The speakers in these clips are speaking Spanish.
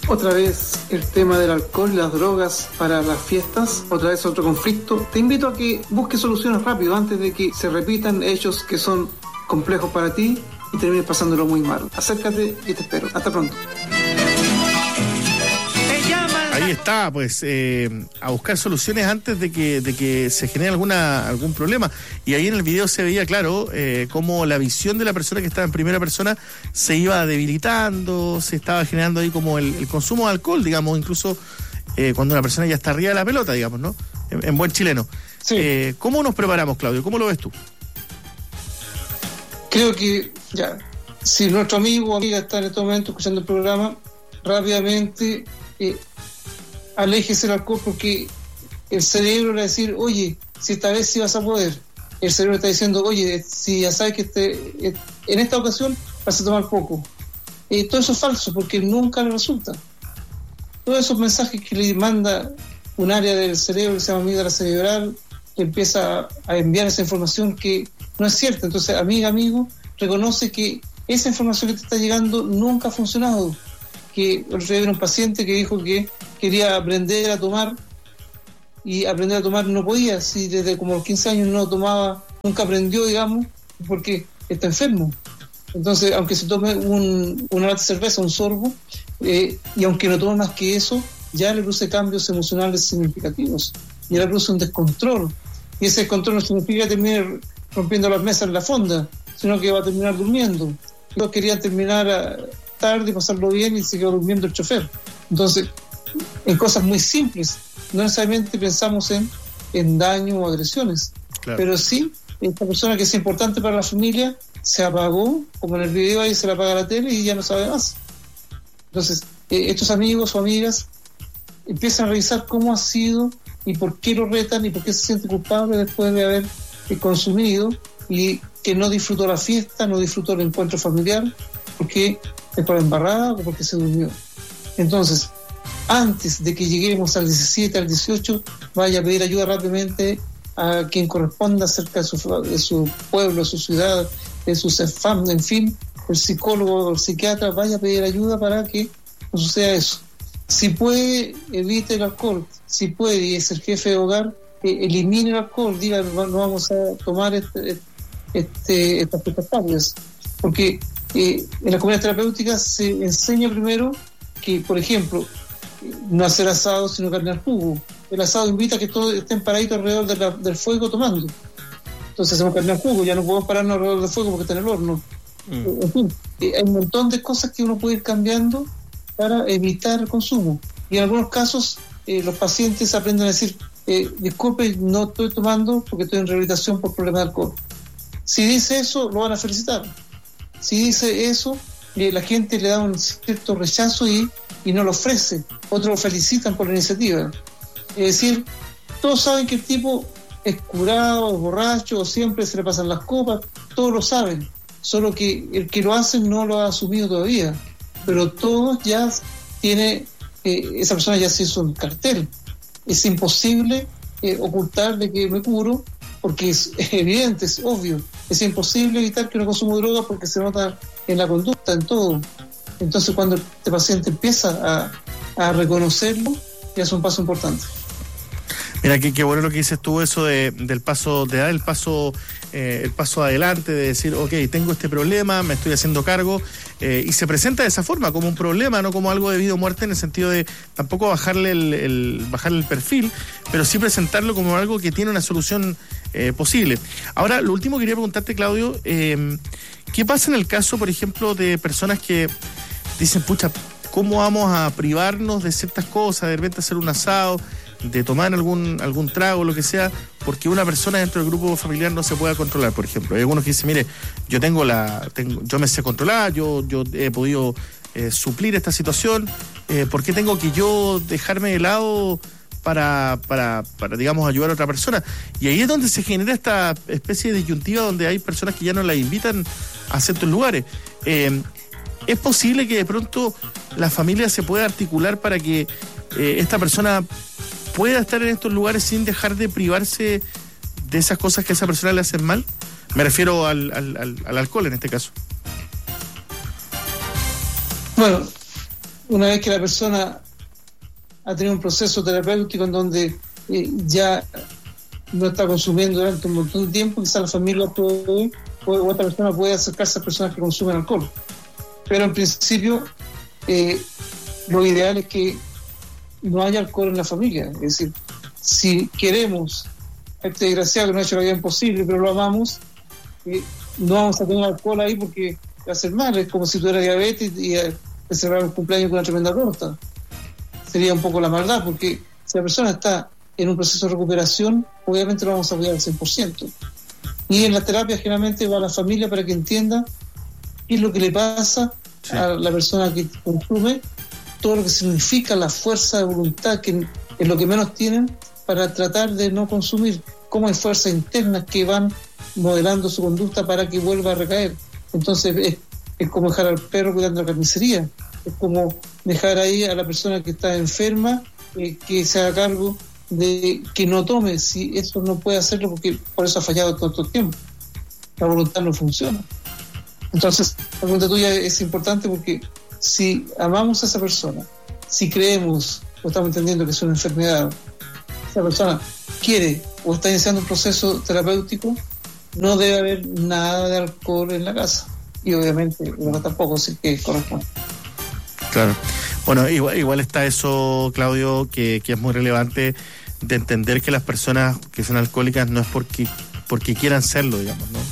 Otra vez el tema del alcohol y las drogas para las fiestas, otra vez otro conflicto. Te invito a que busques soluciones rápido antes de que se repitan hechos que son complejos para ti y termines pasándolo muy mal. Acércate y te espero. Hasta pronto. Ahí está, pues, a buscar soluciones antes de que se genere algún problema. Y ahí en el video se veía claro cómo la visión de la persona que estaba en primera persona se iba debilitando, se estaba generando ahí como el consumo de alcohol, digamos, incluso cuando una persona ya está arriba de la pelota, digamos, ¿no? En buen chileno. Sí. ¿Cómo nos preparamos, Claudio? ¿Cómo lo ves tú? Creo que ya, si nuestro amigo o amiga está en este momento escuchando el programa, rápidamente aléjese del alcohol, porque el cerebro le va a decir, oye, si esta vez sí vas a poder. El cerebro está diciendo, oye, si ya sabes que en esta ocasión vas a tomar poco. Todo eso es falso, porque nunca le resulta. Todos esos mensajes que le manda un área del cerebro que se llama amígdala cerebral, que empieza a enviar esa información que no es cierta. Entonces, amiga, amigo, reconoce que esa información que te está llegando nunca ha funcionado. Que el otro día era un paciente que dijo que quería aprender a tomar y aprender a tomar no podía, si desde como los 15 años no tomaba, nunca aprendió, digamos, porque está enfermo. Entonces, aunque se tome una lata de cerveza, un sorbo, y aunque no tome más que eso, ya le produce cambios emocionales significativos, ya le produce un descontrol, y ese descontrol no significa que termine rompiendo las mesas en la fonda, sino que va a terminar durmiendo. Yo quería terminar tarde, pasarlo bien, y se quedó durmiendo el chofer. Entonces, en cosas muy simples, no necesariamente pensamos en daño o agresiones, claro. Pero sí, esta persona que es importante para la familia se apagó, como en el video ahí se le apaga la tele y ya no sabe más. Entonces, estos amigos o amigas empiezan a revisar cómo ha sido y por qué lo retan y por qué se siente culpable después de haber consumido, y que no disfrutó la fiesta, no disfrutó el encuentro familiar, porque es por embarrada o porque se durmió. Entonces, antes de que lleguemos al 17, al 18, vaya a pedir ayuda rápidamente a quien corresponda cerca de su pueblo, de su ciudad, de su CEFAM, en fin, el psicólogo o el psiquiatra, vaya a pedir ayuda para que no suceda eso. Si puede, evite el alcohol. Si puede, y es el jefe de hogar, elimine el alcohol, diga, no vamos a tomar estas tardes. Porque en las comunidades terapéuticas se enseña primero que, por ejemplo, no hacer asado sino carne al jugo. El asado invita a que todos estén paraditos alrededor del fuego tomando. Entonces hacemos carne al jugo, ya no podemos pararnos alrededor del fuego porque está en el horno. En fin, hay un montón de cosas que uno puede ir cambiando para evitar el consumo. Y en algunos casos los pacientes aprenden a decir, disculpe, no estoy tomando porque estoy en rehabilitación por problemas de alcohol. Si dice eso, lo van a felicitar. Si dice eso, la gente le da un cierto rechazo y no lo ofrece. Otros lo felicitan por la iniciativa. Es decir, todos saben que el tipo es curado, es borracho, siempre se le pasan las copas, todos lo saben, solo que el que lo hace no lo ha asumido todavía, pero todos ya tiene, esa persona ya se hizo un cartel. Es imposible ocultar de que me curo, porque es evidente, es obvio. Es imposible evitar que uno consuma droga porque se nota en la conducta, en todo. Entonces, cuando este paciente empieza a reconocerlo, ya es un paso importante. Mira, qué bueno lo que dices tú, eso del paso, de dar el paso adelante, de decir, ok, tengo este problema, me estoy haciendo cargo, y se presenta de esa forma, como un problema, no como algo de vida o muerte, en el sentido de tampoco bajarle el perfil, pero sí presentarlo como algo que tiene una solución posible. Ahora, lo último que quería preguntarte, Claudio, ¿qué pasa en el caso, por ejemplo, de personas que dicen, pucha, ¿cómo vamos a privarnos de ciertas cosas, de repente hacer un asado, de tomar algún trago, lo que sea, porque una persona dentro del grupo familiar no se pueda controlar, por ejemplo? Hay algunos que dicen, mire, yo me sé controlar, yo he podido suplir esta situación, ¿por qué tengo que yo dejarme de lado para digamos, ayudar a otra persona? Y ahí es donde se genera esta especie de disyuntiva donde hay personas que ya no la invitan a ciertos lugares. ¿Es posible que de pronto la familia se pueda articular para que esta persona pueda estar en estos lugares sin dejar de privarse de esas cosas que a esa persona le hacen mal? Me refiero al alcohol en este caso. Bueno, una vez que la persona ha tenido un proceso terapéutico en donde ya no está consumiendo durante un montón de tiempo, quizás la familia puede, o otra persona puede acercarse a personas que consumen alcohol. Pero en principio lo ideal es que no haya alcohol en la familia. Es decir, si queremos a este desgraciado que nos ha hecho la vida imposible, pero lo amamos, no vamos a tener alcohol ahí porque va a ser mal. Es como si tuviera diabetes y te cerrar un cumpleaños con una tremenda torta. Sería un poco la maldad, porque si la persona está en un proceso de recuperación, obviamente lo vamos a cuidar al 100%. Y en la terapia generalmente va a la familia para que entienda qué es lo que le pasa a la persona que consume, todo lo que significa la fuerza de voluntad, que es lo que menos tienen, para tratar de no consumir, cómo hay fuerzas internas que van modelando su conducta para que vuelva a recaer. Entonces es como dejar al perro cuidando la carnicería, es como dejar ahí a la persona que está enferma, que se haga cargo de que no tome, si eso no puede hacerlo porque por eso ha fallado todo el tiempo, la voluntad no funciona. Entonces la pregunta tuya es importante porque si amamos a esa persona, si creemos o estamos entendiendo que es una enfermedad, esa persona quiere o está iniciando un proceso terapéutico, no debe haber nada de alcohol en la casa, y obviamente no tampoco, si que corresponde. Claro. Bueno, igual está eso, Claudio, que es muy relevante, de entender que las personas que son alcohólicas no es porque quieran serlo, digamos, ¿no?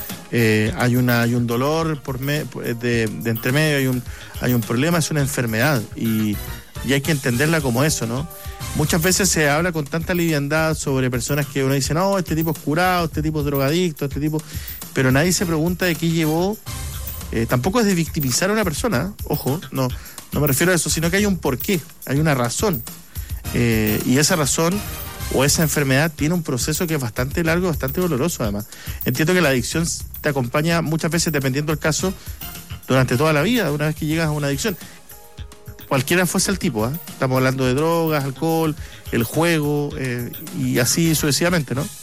Hay un dolor de entre medio, hay un problema, es una enfermedad, y hay que entenderla como eso, ¿no? Muchas veces se habla con tanta liviandad sobre personas que uno dice, no, este tipo es curado, este tipo es drogadicto, pero nadie se pregunta de qué llevó. Tampoco es de victimizar a una persona, ojo, no me refiero a eso, sino que hay un porqué, hay una razón, y esa razón o esa enfermedad tiene un proceso que es bastante largo, bastante doloroso además. Entiendo que la adicción te acompaña muchas veces, dependiendo del caso, durante toda la vida, una vez que llegas a una adicción. Cualquiera fuese el tipo, ¿eh? Estamos hablando de drogas, alcohol, el juego, y así sucesivamente, ¿no?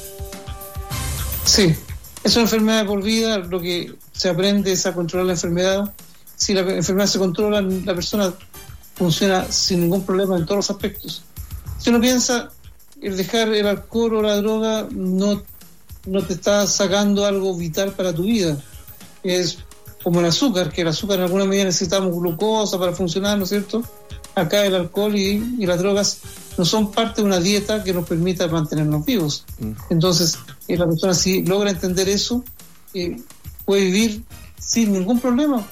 Sí, es una enfermedad por vida, lo que se aprende es a controlar la enfermedad. Si la enfermedad se controla, la persona funciona sin ningún problema en todos los aspectos. Si uno piensa, el dejar el alcohol o la droga no te está sacando algo vital para tu vida. Es como el azúcar, que el azúcar en alguna medida necesitamos glucosa para funcionar, ¿no es cierto? Acá el alcohol y las drogas no son parte de una dieta que nos permita mantenernos vivos. Entonces, la persona, si logra entender eso, puede vivir sin ningún problema,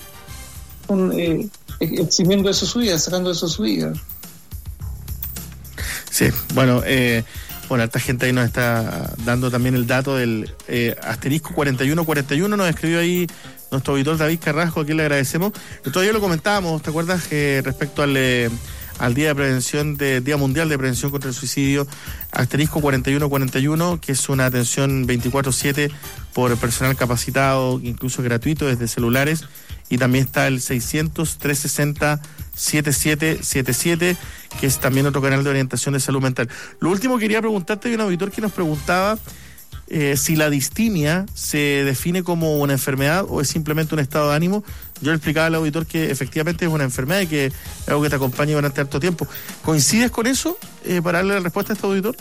eximiendo eso su vida, sacando eso su vida. Sí, bueno, harta gente ahí nos está dando también el dato del asterisco 4141, nos escribió ahí nuestro auditor David Carrasco, a quien le agradecemos. Todavía lo comentábamos, ¿te acuerdas? Respecto al Día de Prevención, Día Mundial de Prevención contra el Suicidio, asterisco 4141, que es una atención 24/7 por personal capacitado, incluso gratuito desde celulares, y también está el 600-360-7777, que es también otro canal de orientación de salud mental. Lo último quería preguntarte, de un auditor que nos preguntaba si la distimia se define como una enfermedad o es simplemente un estado de ánimo. Yo le explicaba al auditor que efectivamente es una enfermedad y que es algo que te acompaña durante harto tiempo. ¿Coincides con eso para darle la respuesta a este auditor?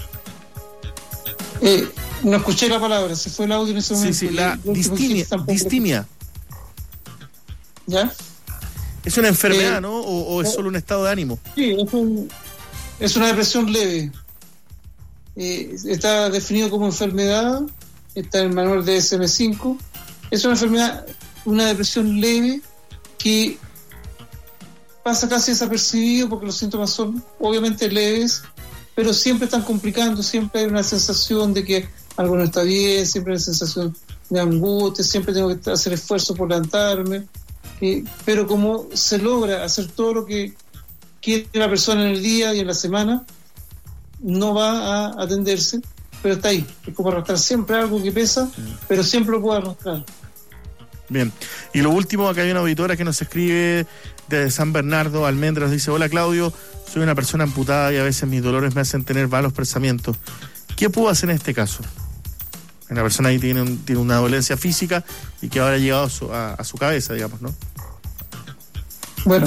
No escuché la palabra, se fue el audio en ese momento. Sí, la distimia. ¿Ya? ¿Es una enfermedad, no? ¿O es solo un estado de ánimo? Sí, es una depresión leve. Está definido como enfermedad, está en el manual de DSM-5. Es una enfermedad, una depresión leve que pasa casi desapercibido porque los síntomas son obviamente leves, pero siempre están complicando, siempre hay una sensación de que algo no está bien, siempre hay una sensación de angustia, siempre tengo que hacer esfuerzo por levantarme, pero como se logra hacer todo lo que quiere la persona en el día y en la semana, no va a atenderse, pero está ahí. Es como arrastrar siempre algo que pesa, pero siempre lo puede arrastrar. Bien, y lo último, acá hay una auditora que nos escribe desde San Bernardo, Almendras, dice: hola Claudio, soy una persona amputada y a veces mis dolores me hacen tener malos pensamientos. ¿Qué puedo hacer en este caso? Una persona ahí tiene una dolencia física y que ahora ha llegado a su cabeza, digamos, ¿no? Bueno,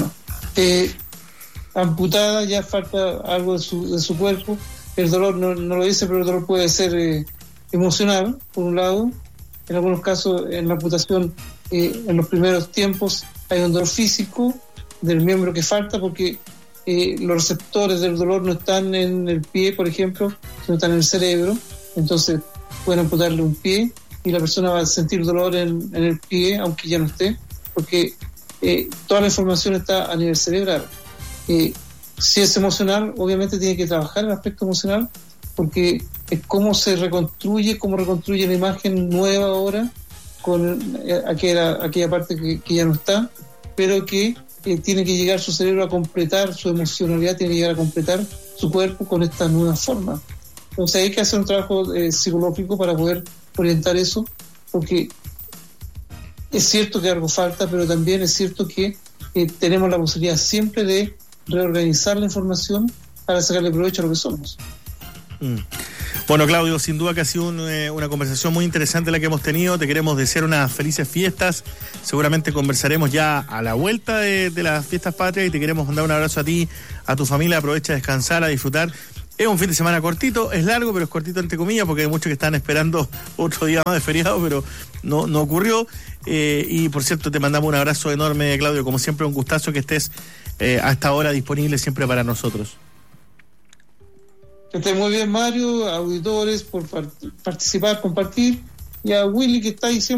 amputada, ya falta algo de su cuerpo. El dolor no lo dice, pero el dolor puede ser emocional, por un lado. En algunos casos, en la amputación, en los primeros tiempos, hay un dolor físico del miembro que falta, porque los receptores del dolor no están en el pie, por ejemplo, sino están en el cerebro. Entonces pueden amputarle un pie y la persona va a sentir dolor en el pie, aunque ya no esté, porque toda la información está a nivel cerebral. Si es emocional, obviamente tiene que trabajar el aspecto emocional, porque es cómo reconstruye la imagen nueva ahora con aquella parte que ya no está, pero que tiene que llegar su cerebro a completar su emocionalidad, tiene que llegar a completar su cuerpo con esta nueva forma. Entonces hay que hacer un trabajo psicológico para poder orientar eso, porque es cierto que algo falta, pero también es cierto que tenemos la posibilidad siempre de reorganizar la información para sacarle provecho a lo que somos. Bueno, Claudio, sin duda que ha sido una conversación muy interesante la que hemos tenido. Te queremos desear unas felices fiestas. Seguramente conversaremos ya a la vuelta de las fiestas patrias, y te queremos mandar un abrazo a ti, a tu familia. Aprovecha a descansar, a disfrutar. Es un fin de semana cortito, es largo, pero es cortito entre comillas, porque hay muchos que están esperando otro día más de feriado, pero no ocurrió. Y por cierto, te mandamos un abrazo enorme, Claudio. Como siempre, un gustazo que estés a esta hora disponible siempre para nosotros. Que esté muy bien, Mario, auditores, por participar, compartir, y a Willy, que está ahí siempre.